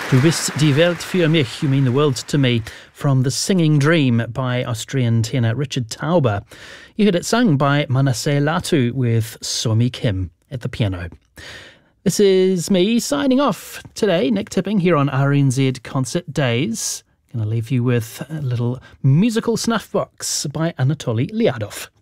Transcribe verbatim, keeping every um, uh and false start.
Du bist die Welt für mich, You Mean the World to Me, from The Singing Dream by Austrian tenor Richard Tauber. You heard it sung by Manasseh Latu with Somi Kim at the piano. This is me signing off today, Nick Tipping, here on R N Z Concert Days. Going to leave you with a little musical snuff box by Anatoly Liadov.